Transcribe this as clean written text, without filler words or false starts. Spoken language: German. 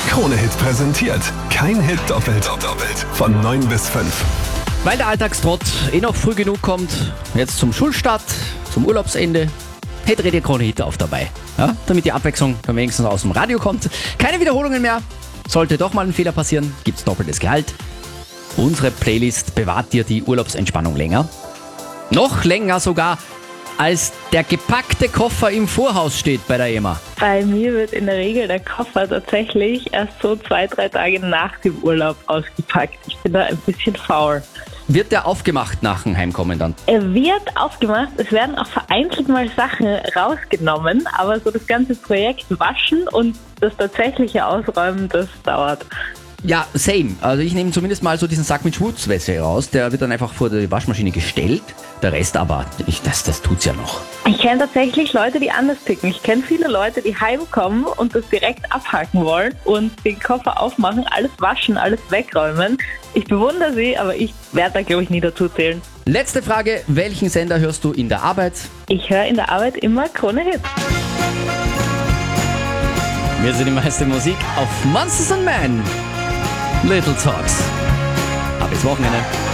Krone Hit präsentiert. Kein Hit doppelt. Von 9 bis 5. Weil der Alltagstrott noch früh genug kommt, jetzt zum Schulstart, zum Urlaubsende, hätte ihr Krone Hit auf dabei. Ja? Damit die Abwechslung dann wenigstens aus dem Radio kommt. Keine Wiederholungen mehr. Sollte doch mal ein Fehler passieren, gibt's doppeltes Gehalt. Unsere Playlist bewahrt dir die Urlaubsentspannung länger. Noch länger sogar, als der gepackte Koffer im Vorhaus steht bei der EMA. Bei mir wird in der Regel der Koffer tatsächlich erst so 2-3 Tage nach dem Urlaub ausgepackt. Ich bin da ein bisschen faul. Wird der aufgemacht nach dem Heimkommen dann? Er wird aufgemacht, es werden auch vereinzelt mal Sachen rausgenommen, aber so das ganze Projekt Waschen und das tatsächliche Ausräumen, das dauert. Ja, same. Also ich nehme zumindest mal so diesen Sack mit Schmutzwäsche raus. Der wird dann einfach vor die Waschmaschine gestellt. Der Rest aber, das tut's ja noch. Ich kenne tatsächlich Leute, die anders ticken. Ich kenne viele Leute, die heimkommen und das direkt abhaken wollen und den Koffer aufmachen, alles waschen, alles wegräumen. Ich bewundere sie, aber ich werde da, glaube ich, nie dazu zählen. Letzte Frage, welchen Sender hörst du in der Arbeit? Ich höre in der Arbeit immer Krone Hit. Wir sind die meiste Musik auf Monsters and Men. Little Talks. Ab ins Wochenende.